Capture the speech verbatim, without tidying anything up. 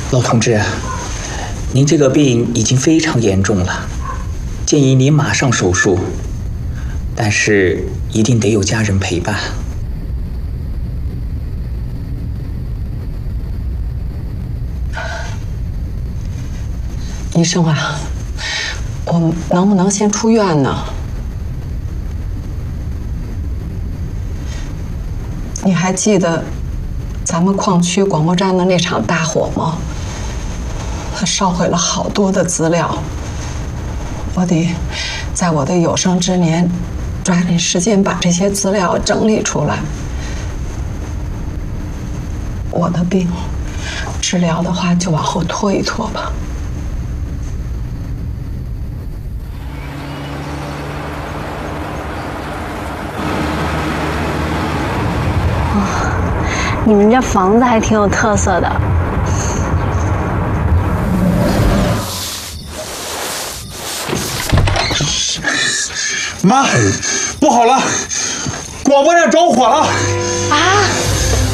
老同志，您这个病已经非常严重了，建议您马上手术，但是一定得有家人陪伴。 医生啊，我能不能先出院呢？你还记得咱们矿区广播站的那场大火吗？它烧毁了好多的资料，我得在我的有生之年抓紧时间把这些资料整理出来。我的病治疗的话，就往后拖一拖吧。 你们这房子还挺有特色的。 妈，不好了，广播站着火了！ 啊！